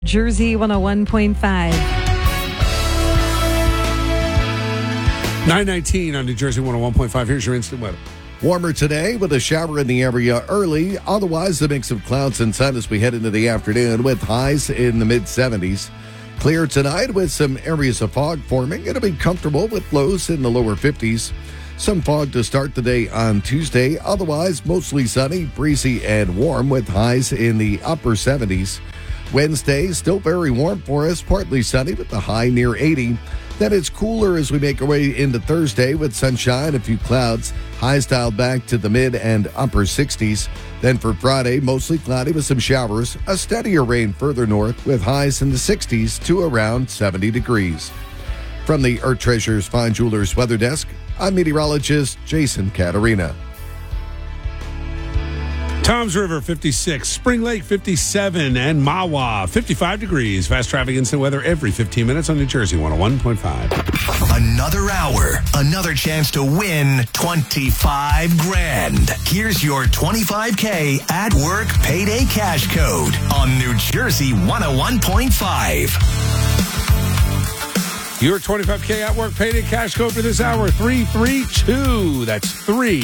Jersey 101.5. 9:19 on New Jersey 101.5. Here's your instant weather. Warmer today with a shower in the area early. Otherwise, a mix of clouds and sun as we head into the afternoon with highs in the mid-70s. Clear tonight with some areas of fog forming. It'll be comfortable with lows in the lower 50s. Some fog to start the day on Tuesday. Otherwise, mostly sunny, breezy, and warm with highs in the upper 70s. Wednesday, still very warm for us, partly sunny with the high near 80. Then it's cooler as we make our way into Thursday with sunshine, a few clouds, highs dialed back to the mid and upper 60s. Then for Friday, mostly cloudy with some showers, a steadier rain further north with highs in the 60s to around 70 degrees. From the Earth Treasures Fine Jewelers Weather Desk, I'm meteorologist Jason Caterina. Toms River, 56. Spring Lake, 57. And Mahwah, 55 degrees. Fast traffic instant weather every 15 minutes on New Jersey 101.5. Another hour, another chance to win 25 grand. Here's your 25K at work payday cash code on New Jersey 101.5. Your 25K at work payday cash code for this hour, 332. That's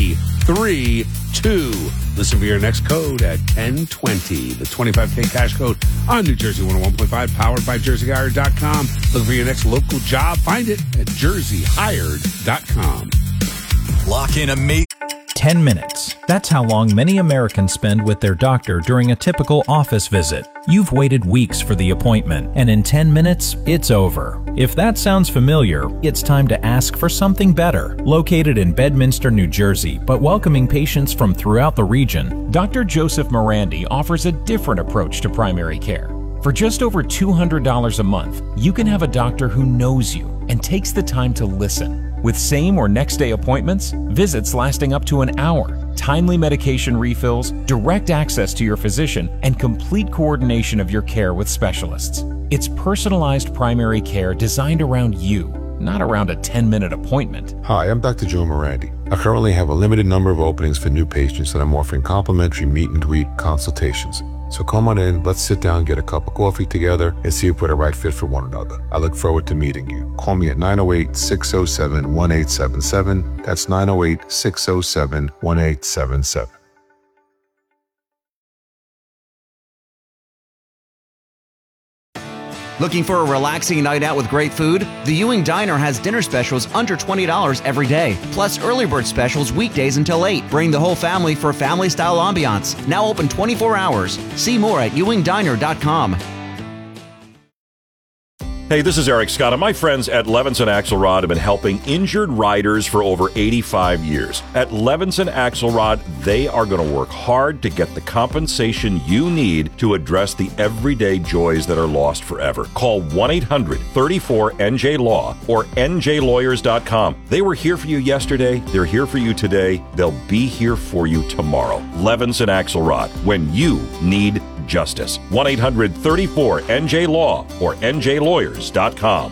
332. Listen for your next code at 1020. The 25K cash code on New Jersey 101.5, powered by JerseyHired.com. Look for your next local job. Find it at JerseyHired.com. Lock in a 10 minutes. That's how long many Americans spend with their doctor during a typical office visit. You've waited weeks for the appointment, and in 10 minutes, it's over. If that sounds familiar, it's time to ask for something better. Located in Bedminster, New Jersey, but welcoming patients from throughout the region, Dr. Joseph Morandi offers a different approach to primary care. For just over $200 a month, you can have a doctor who knows you and takes the time to listen. With same or next day appointments, visits lasting up to an hour, timely medication refills, direct access to your physician, and complete coordination of your care with specialists. It's personalized primary care designed around you, not around a 10-minute appointment. Hi, I'm Dr. Joe Morandi. I currently have a limited number of openings for new patients, and I'm offering complimentary meet and greet consultations. So come on in, let's sit down, get a cup of coffee together, and see if we're the right fit for one another. I look forward to meeting you. Call me at 908-607-1877. That's 908-607-1877. Looking for a relaxing night out with great food? The Ewing Diner has dinner specials under $20 every day, plus early bird specials weekdays until 8. Bring the whole family for family-style ambiance. Now open 24 hours. See more at ewingdiner.com. Hey, this is Eric Scott, and my friends at Levinson Axelrod have been helping injured riders for over 85 years. At Levinson Axelrod, they are going to work hard to get the compensation you need to address the everyday joys that are lost forever. Call 1-800-34-NJ-LAW or njlawyers.com. They were here for you yesterday, they're here for you today, they'll be here for you tomorrow. Levinson Axelrod, when you need justice. 1-800-34-NJ-LAW or njlawyers.com.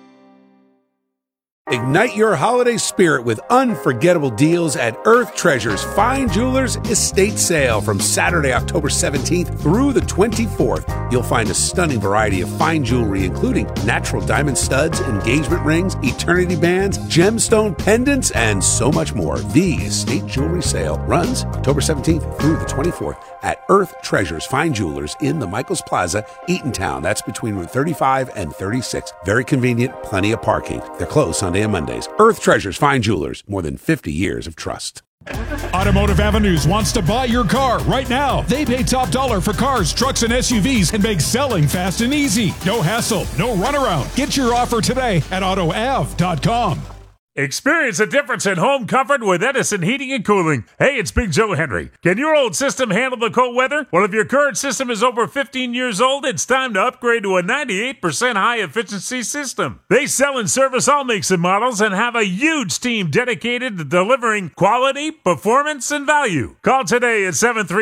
Ignite your holiday spirit with unforgettable deals at Earth Treasures Fine Jewelers Estate Sale from Saturday, October 17th through the 24th. You'll find a stunning variety of fine jewelry, including natural diamond studs, engagement rings, eternity bands, gemstone pendants, and so much more. The estate jewelry sale runs October 17th through the 24th at Earth Treasures Fine Jewelers in the Michaels Plaza, Eatontown. That's between Route 35 and 36. Very convenient, plenty of parking. They're closed Sunday and Mondays. Earth Treasures Fine Jewelers, more than 50 years of trust. Automotive Avenues wants to buy your car right now. They pay top dollar for cars, trucks, and SUVs and make selling fast and easy. No hassle, no runaround. Get your offer today at AutoAv.com. Experience a difference in home comfort with Edison Heating and Cooling. Hey, it's Big Joe Henry. Can your old system handle the cold weather? Well, if your current system is over 15 years old, it's time to upgrade to a 98% high-efficiency system. They sell and service all makes and models and have a huge team dedicated to delivering quality, performance, and value. Call today at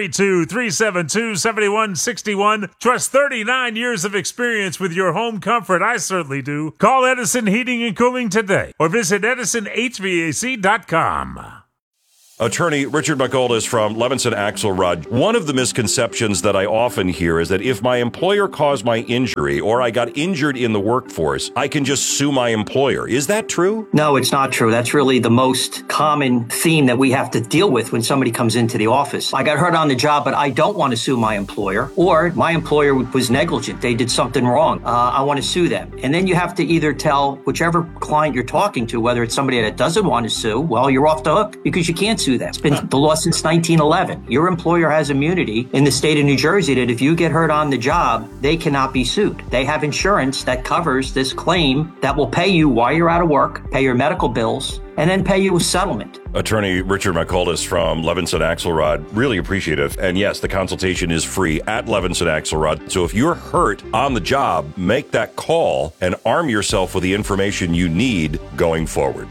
732-372-7161. Trust 39 years of experience with your home comfort. I certainly do. Call Edison Heating and Cooling today or visit EdisonHVAC.com. Attorney Richard McGoldis from Levinson Axelrod. One of the misconceptions that I often hear is that if my employer caused my injury or I got injured in the workforce, I can just sue my employer. Is that true? No, it's not true. That's really the most common theme that we have to deal with when somebody comes into the office. I got hurt on the job, but I don't want to sue my employer, or my employer was negligent. They did something wrong. I want to sue them. And then you have to either tell whichever client you're talking to, whether it's somebody that doesn't want to sue, well, you're off the hook because you can't sue them. It's been the law since 1911. Your employer has immunity in the state of New Jersey that if you get hurt on the job, they cannot be sued. They have insurance that covers this claim that will pay you while you're out of work, pay your medical bills, and then pay you a settlement. Attorney Richard McGoldis from Levinson Axelrod, really appreciative. And yes, the consultation is free at Levinson Axelrod. So if you're hurt on the job, make that call and arm yourself with the information you need going forward.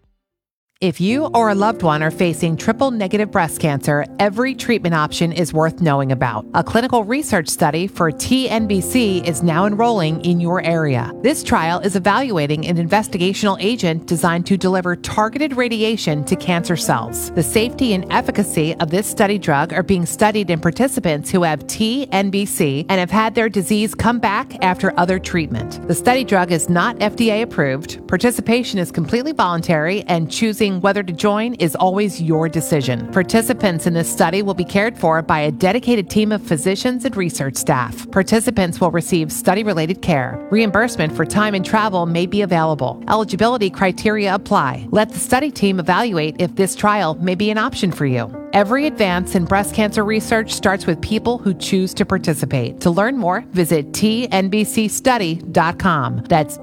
If you or a loved one are facing triple-negative breast cancer, every treatment option is worth knowing about. A clinical research study for TNBC is now enrolling in your area. This trial is evaluating an investigational agent designed to deliver targeted radiation to cancer cells. The safety and efficacy of this study drug are being studied in participants who have TNBC and have had their disease come back after other treatment. The study drug is not FDA approved. Participation is completely voluntary, and choosing whether to join is always your decision. Participants in this study will be cared for by a dedicated team of physicians and research staff. Participants will receive study-related care. Reimbursement for time and travel may be available. Eligibility criteria apply. Let the study team evaluate if this trial may be an option for you. Every advance in breast cancer research starts with people who choose to participate. To learn more, visit tnbcstudy.com. That's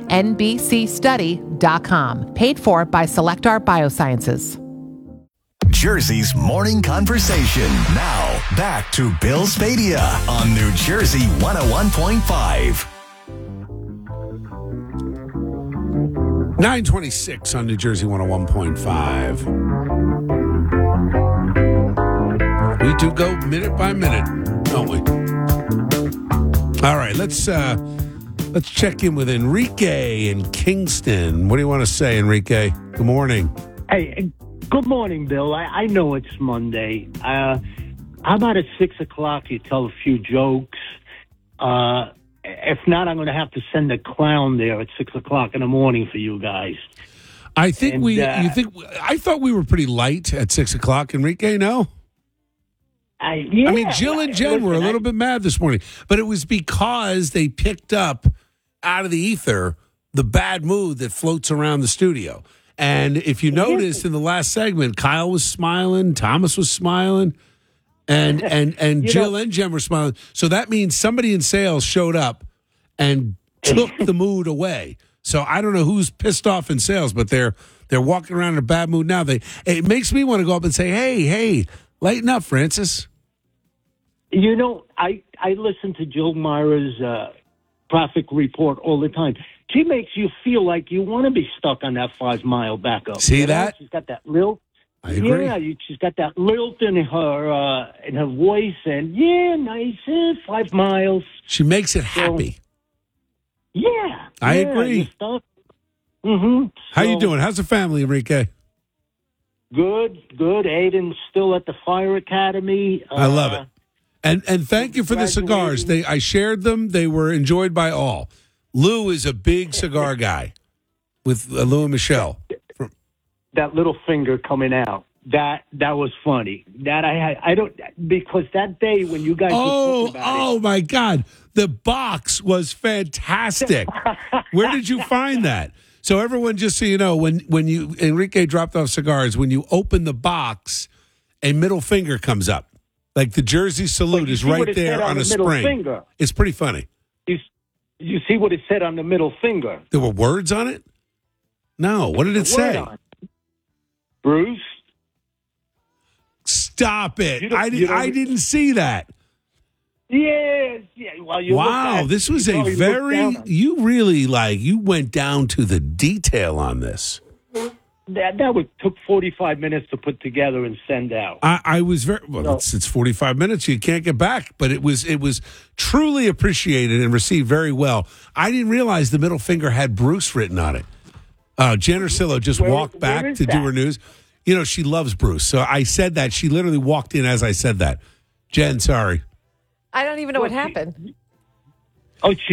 tnbcstudy.com. Paid for by Selectar Biosciences. Jersey's morning conversation. Now, back to Bill Spadea on New Jersey 101.5. 926 on New Jersey 101.5. We do go minute by minute, don't we? All right, let's check in with Enrique in Kingston. What do you want to say, Enrique? Good morning. Hey, good morning, Bill. I know it's Monday. How about at 6 o'clock you tell a few jokes? If not, I'm going to have to send a clown there at 6 o'clock in the morning for you guys. I think I thought we were pretty light at 6 o'clock, Enrique, no? Yeah. I mean, Jill and Jen were a little bit mad this morning, but it was because they picked up out of the ether the bad mood that floats around the studio. And if you noticed in the last segment, Kyle was smiling, Thomas was smiling, and Jill and Jen were smiling. So that means somebody in sales showed up and took the mood away. So I don't know who's pissed off in sales, but they're walking around in a bad mood now. It makes me want to go up and say, hey, lighten up, Francis. You know, I listen to Jill Myra's traffic report all the time. She makes you feel like you want to be stuck on that 5 mile backup. See that? She's got that lilt. I agree. Yeah, she's got that lilt in her voice, and nice, 5 miles. She makes it happy. Yeah, I agree. Mm-hmm. How you doing? How's the family, Enrique? Good. Aiden's still at the fire academy. I love it. And thank you for the cigars. I shared them. They were enjoyed by all. Lou is a big cigar guy with Lou and Michelle. That little finger coming out. That was funny. That I don't, because that day when you guys were talking about it. Oh my God. The box was fantastic. Where did you find that? So everyone, just so you know, when Enrique dropped off cigars, when you open the box, a middle finger comes up. Like the Jersey salute is right there on a spring. Finger. It's pretty funny. You see what it said on the middle finger? There were words on it? No. What did it say? Bruce? Stop it. I didn't see that. Yes. Yeah. Well, wow. This was a very, you really you went down to the detail on this. That took 45 minutes to put together and send out. I was very it's 45 minutes. You can't get back, but it was truly appreciated and received very well. I didn't realize the middle finger had Bruce written on it. Jen Ursillo just walked back to do her news. she loves Bruce. So I said that. She literally walked in as I said that. Jen, sorry. I don't even know what happened. Oh, she